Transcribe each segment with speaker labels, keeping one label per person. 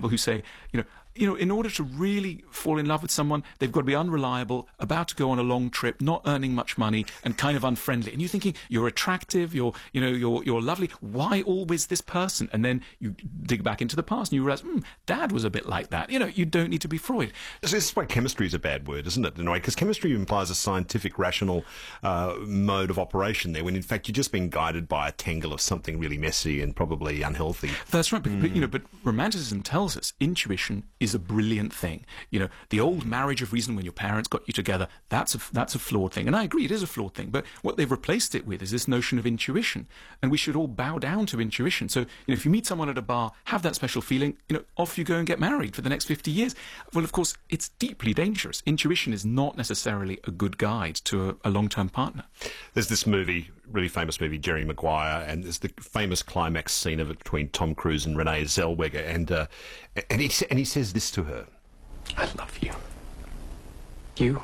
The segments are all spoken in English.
Speaker 1: people who say, in order to really fall in love with someone, they've got to be unreliable, about to go on a long trip, not earning much money, and kind of unfriendly. And you're thinking, you're attractive, you're lovely. Why always this person? And then you dig back into the past and you realize, Dad was a bit like that. You don't need to be Freud.
Speaker 2: This is why chemistry is a bad word, isn't it? In a way, because chemistry implies a scientific, rational mode of operation there, when in fact you're just being guided by a tangle of something really messy and probably unhealthy.
Speaker 1: That's right. But romanticism tells us intuition is a brilliant thing. The old marriage of reason, when your parents got you together, that's a flawed thing. And I agree, it is a flawed thing. But what they've replaced it with is this notion of intuition. And we should all bow down to intuition. So, if you meet someone at a bar, have that special feeling, off you go and get married for the next 50 years. Well, of course, it's deeply dangerous. Intuition is not necessarily a good guide to a long-term partner.
Speaker 2: There's this movie, really famous movie, Jerry Maguire, and there's the famous climax scene of it between Tom Cruise and Renee Zellweger, and he says this to her:
Speaker 3: I love you. You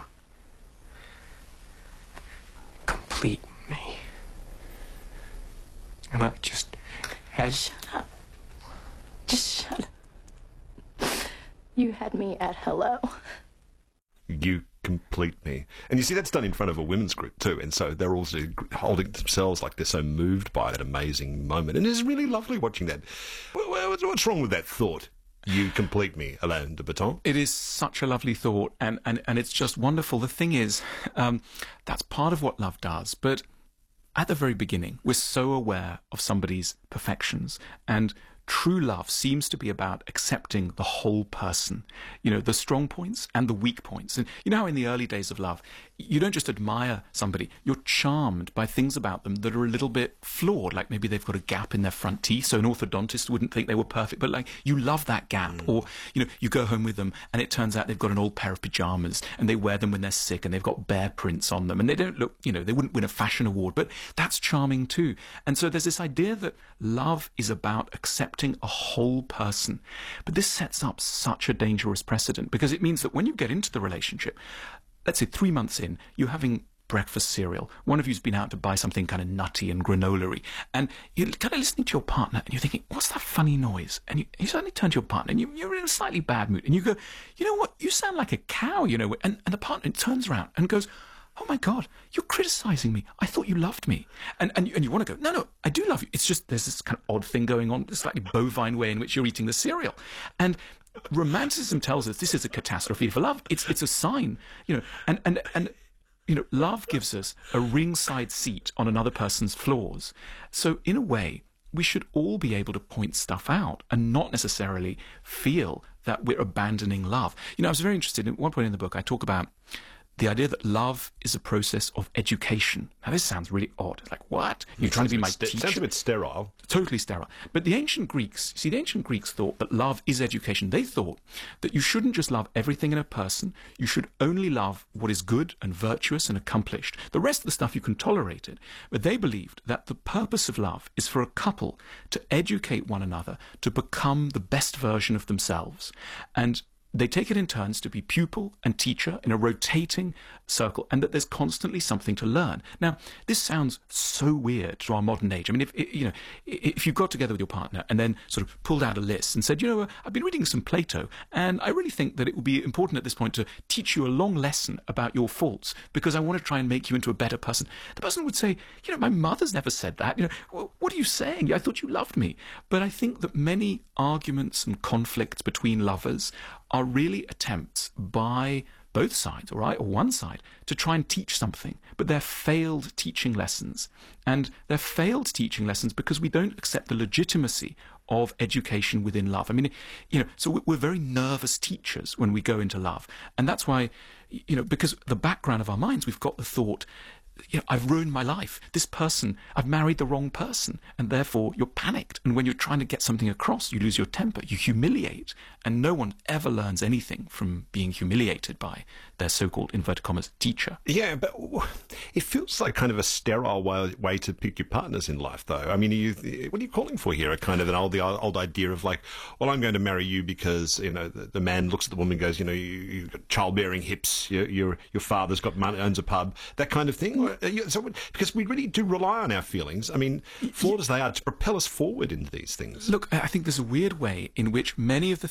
Speaker 3: complete me. And I just had...
Speaker 4: Shut up. Just shut up. You had me at hello.
Speaker 2: You complete me. And you see, that's done in front of a women's group too, and so they're also holding themselves like they're so moved by that amazing moment, and it's really lovely watching that. What's wrong with that thought? You complete me, Alain de Botton.
Speaker 1: It is such a lovely thought, and it's just wonderful. The thing is, that's part of what love does, but at the very beginning, we're so aware of somebody's perfections, and true love seems to be about accepting the whole person, the strong points and the weak points. And how in the early days of love, you don't just admire somebody, you're charmed by things about them that are a little bit flawed, like maybe they've got a gap in their front teeth, so an orthodontist wouldn't think they were perfect, but you love that gap. Or, you go home with them and it turns out they've got an old pair of pajamas and they wear them when they're sick and they've got bear prints on them and they don't look, they wouldn't win a fashion award, but that's charming too. And so there's this idea that love is about accepting a whole person. But this sets up such a dangerous precedent, because it means that when you get into the relationship, let's say 3 months in, you're having breakfast cereal. One of you's been out to buy something kind of nutty and granola-y, and you're kind of listening to your partner and you're thinking, what's that funny noise? And you suddenly turn to your partner and you're in a slightly bad mood and you go, you know what, you sound like a cow, and the partner turns around and goes, oh my God, you're criticizing me. I thought you loved me. And you want to go, no, I do love you. It's just there's this kind of odd thing going on, this slightly bovine way in which you're eating the cereal. And romanticism tells us this is a catastrophe for love. It's a sign, and love gives us a ringside seat on another person's flaws. So in a way, we should all be able to point stuff out and not necessarily feel that we're abandoning love. I was very interested, at one point in the book, I talk about the idea that love is a process of education. Now, this sounds really odd. Like, what? You're trying to be my teacher?
Speaker 2: Sounds a bit sterile.
Speaker 1: Totally sterile. But the ancient Greeks thought that love is education. They thought that you shouldn't just love everything in a person. You should only love what is good and virtuous and accomplished. The rest of the stuff, you can tolerate it. But they believed that the purpose of love is for a couple to educate one another to become the best version of themselves. And they take it in turns to be pupil and teacher in a rotating circle, and that there's constantly something to learn. Now, this sounds so weird to our modern age. I mean, if you got together with your partner and then sort of pulled out a list and said, I've been reading some Plato, and I really think that it would be important at this point to teach you a long lesson about your faults because I want to try and make you into a better person. The person would say, my mother's never said that. What are you saying? I thought you loved me. But I think that many arguments and conflicts between lovers are really attempts by both sides, all right, or one side, to try and teach something. But they're failed teaching lessons. And they're failed teaching lessons because we don't accept the legitimacy of education within love. I mean, so we're very nervous teachers when we go into love. And that's why, because the background of our minds, we've got the thought, I've ruined my life. This person, I've married the wrong person. And therefore, you're panicked. And when you're trying to get something across, you lose your temper. You humiliate. And no one ever learns anything from being humiliated by their so-called, inverted commas, teacher.
Speaker 2: Yeah, but it feels like kind of a sterile way to pick your partners in life, though. I mean, what are you calling for here? A kind of the old idea of like, well, I'm going to marry you because, the man looks at the woman and goes, you've got childbearing hips, your father's got money, owns a pub, that kind of thing. Because we really do rely on our feelings, I mean, flawed as they are, to propel us forward into these things.
Speaker 1: Look, I think there's a weird way in which many of the